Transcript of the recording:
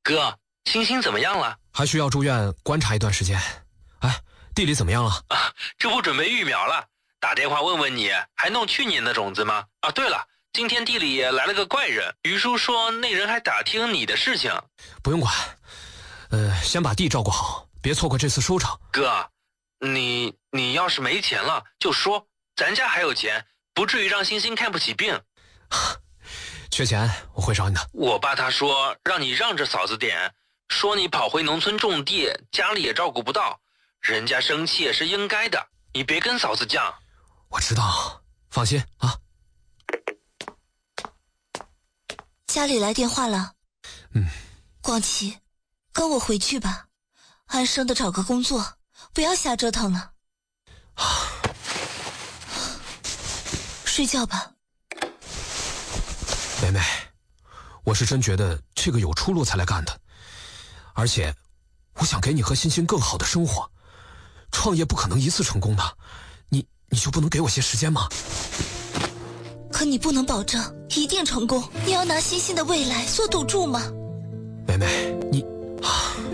哥，星星怎么样了？ 还需要住院观察一段时间。哎，地里怎么样了？ 这不准备育苗了，打电话问问你，还弄去年的种子吗？对了，今天地里来了个怪人，于叔说那人还打听你的事情。 不用管，先把地照顾好，别错过这次收成。 哥，你要是没钱了就说，咱家还有钱，不至于让星星看不起病。 缺钱我会找你的。 我爸他说让你让着嫂子点，说你跑回农村种地，家里也照顾不到，人家生气也是应该的，你别跟嫂子犟。 我知道，放心啊。 家里来电话了。广琪，跟我回去吧，安生的找个工作，不要瞎折腾了。睡觉吧。 梅梅，我是真觉得这个有出路才来干的，而且我想给你和欣欣更好的生活。创业不可能一次成功的，你就不能给我些时间吗？ 可你不能保证一定成功，你要拿欣欣的未来做赌注吗？ 梅梅，你